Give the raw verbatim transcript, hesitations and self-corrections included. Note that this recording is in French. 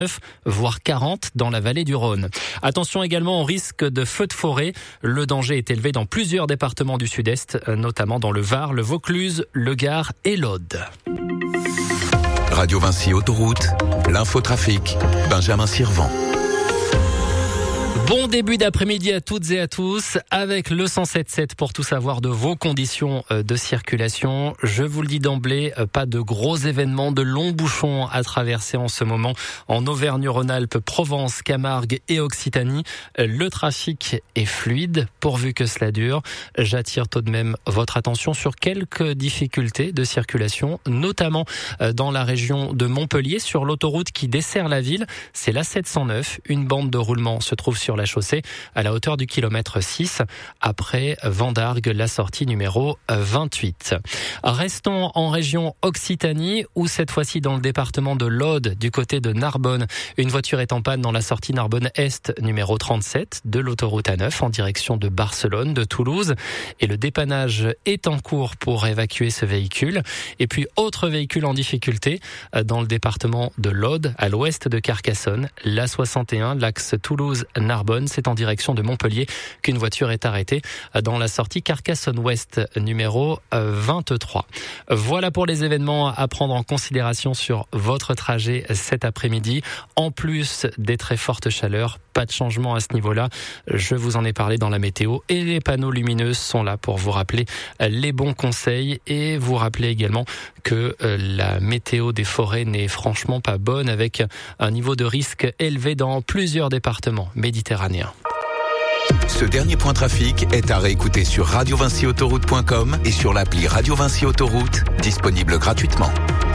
voire quarante dans la vallée du Rhône. Attention également au risque de feux de forêt. Le danger est élevé dans plusieurs départements du sud-est, notamment dans le Var, le Vaucluse, le Gard et l'Aude. Radio Vinci Autoroute, l'infotrafic, Benjamin Sirvent. Bon début d'après-midi à toutes et à tous avec le cent sept sept pour tout savoir de vos conditions de circulation. Je vous le dis d'emblée, pas de gros événements, de longs bouchons à traverser en ce moment en Auvergne-Rhône-Alpes, Provence, Camargue et Occitanie. Le trafic est fluide pourvu que cela dure. J'attire tout de même votre attention sur quelques difficultés de circulation, notamment dans la région de Montpellier sur l'autoroute qui dessert la ville. C'est la sept cent neuf. Une bande de roulement se trouve sur la chaussée à la hauteur du kilomètre six après Vendargues, la sortie numéro vingt-huit. Restons en région Occitanie où cette fois-ci dans le département de l'Aude du côté de Narbonne, une voiture est en panne dans la sortie Narbonne-Est numéro trente-sept de l'autoroute A neuf en direction de Barcelone, de Toulouse et le dépannage est en cours pour évacuer ce véhicule. Et puis autre véhicule en difficulté dans le département de l'Aude à l'ouest de Carcassonne, l'A soixante et un, l'axe Toulouse-Narbonne. C'est en direction de Montpellier qu'une voiture est arrêtée dans la sortie Carcassonne-Ouest numéro vingt-trois. Voilà pour les événements à prendre en considération sur votre trajet cet après-midi. En plus des très fortes chaleurs, pas de changement à ce niveau-là. Je vous en ai parlé dans la météo et les panneaux lumineux sont là pour vous rappeler les bons conseils et vous rappeler également que la météo des forêts n'est franchement pas bonne avec un niveau de risque élevé dans plusieurs départements méditerranéens. Ce dernier point trafic est à réécouter sur radio vinci autoroute point com et sur l'appli Radio Vinci Autoroute, disponible gratuitement.